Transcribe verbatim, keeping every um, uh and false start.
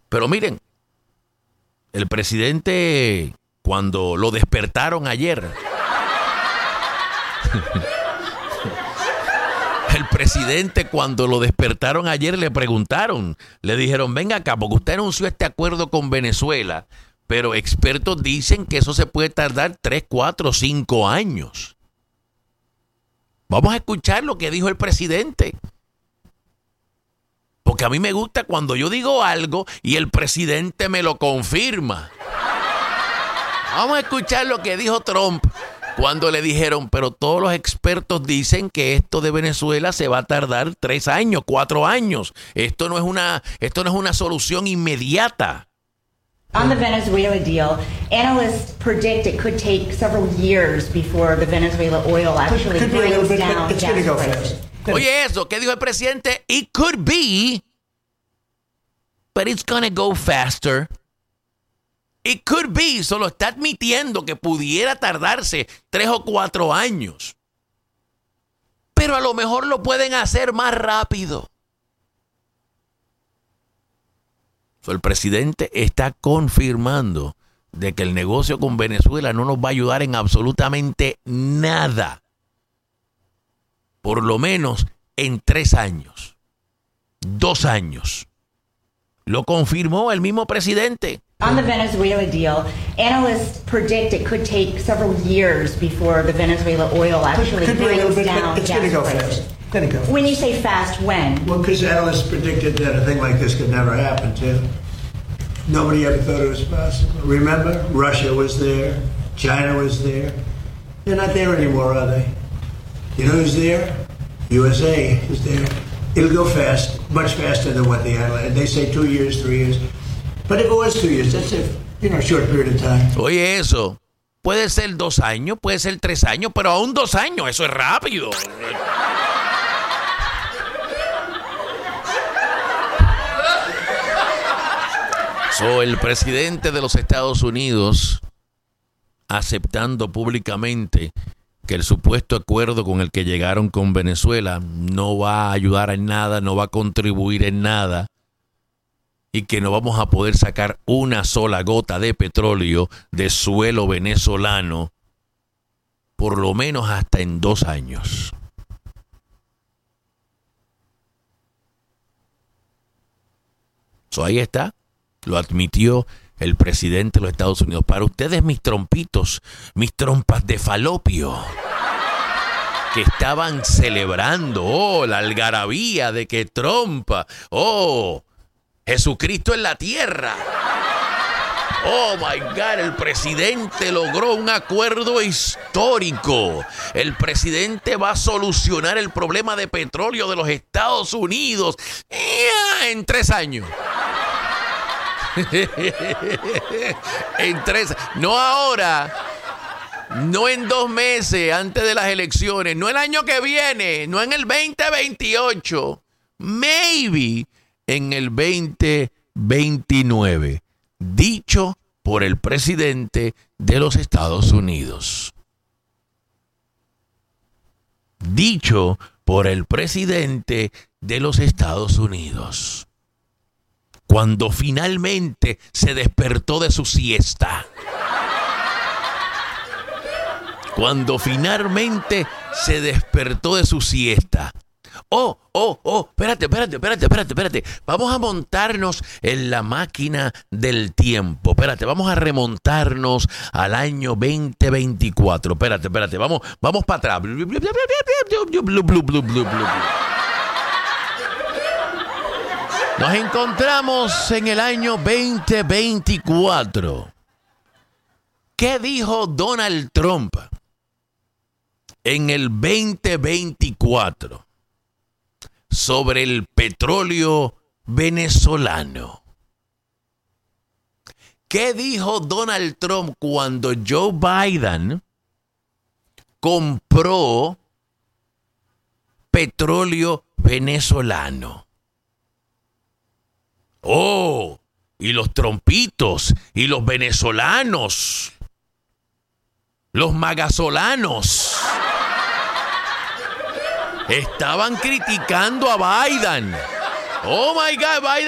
Pero miren, el presidente, cuando lo despertaron ayer, el presidente cuando lo despertaron ayer le preguntaron, le dijeron, venga acá, porque usted anunció este acuerdo con Venezuela, pero expertos dicen que eso se puede tardar tres, cuatro, cinco años. Vamos a escuchar lo que dijo el presidente. Porque a mí me gusta cuando yo digo algo y el presidente me lo confirma. Vamos a escuchar lo que dijo Trump cuando le dijeron, pero todos los expertos dicen que esto de Venezuela se va a tardar tres años, cuatro años. Esto no es una, esto no es una solución inmediata. On the Venezuela deal, analysts predict it could take several years before the Venezuela oil actually brings down gas prices. Oye eso, ¿qué dijo el presidente? It could be, but it's gonna go faster. It could be, solo está admitiendo que pudiera tardarse tres o cuatro años. Pero a lo mejor lo pueden hacer más rápido. So, el presidente está confirmando de que el negocio con Venezuela no nos va a ayudar en absolutamente nada. Por lo menos en tres años, dos años. Lo confirmó el mismo presidente. On the Venezuela deal, analysts predict it could take several years before the Venezuela oil actually could, could brings bit, down it's gas gonna go prices. fast. Gonna go. When you say fast, when? Well, because analysts predicted that a thing like this could never happen, too. Nobody ever thought it was possible. Remember, Russia was there, China was there. They're not there anymore, are they? You know who's there? U S A is there. It'll go fast, much faster than what the analysts. They say two years, three years. But if it was two years, that's a you know short period of time. Oye, eso puede ser dos años, puede ser tres años, pero aún dos años, eso es rápido. So, el presidente de los Estados Unidos aceptando públicamente que el supuesto acuerdo con el que llegaron con Venezuela no va a ayudar en nada, no va a contribuir en nada y que no vamos a poder sacar una sola gota de petróleo de suelo venezolano por lo menos hasta en dos años. So, ahí está. Lo admitió el presidente de los Estados Unidos. Para ustedes, mis trompitos, mis trompas de falopio, que estaban celebrando, oh, la algarabía de que Trump, oh, Jesucristo en la tierra. Oh, my God, el presidente logró un acuerdo histórico. El presidente va a solucionar el problema de petróleo de los Estados Unidos en tres años. En tres, no ahora, no en dos meses antes de las elecciones, no el año que viene, no en el veinte veintiocho, maybe en el veinte veintinueve, dicho por el presidente de los Estados Unidos. Dicho por el presidente de los Estados Unidos. Cuando finalmente se despertó de su siesta. Cuando finalmente se despertó de su siesta. Oh, oh, oh, espérate, espérate, espérate, espérate, espérate. Vamos a montarnos en la máquina del tiempo. Espérate, vamos a remontarnos al año veinte veinticuatro. Espérate, espérate, vamos, vamos para atrás. Nos encontramos en el año veinte veinticuatro. ¿Qué dijo Donald Trump en el veinte veinticuatro sobre el petróleo venezolano? ¿Qué dijo Donald Trump cuando Joe Biden compró petróleo venezolano? Oh, y los trompitos, y los venezolanos, los magasolanos, estaban criticando a Biden. Oh my God, Biden.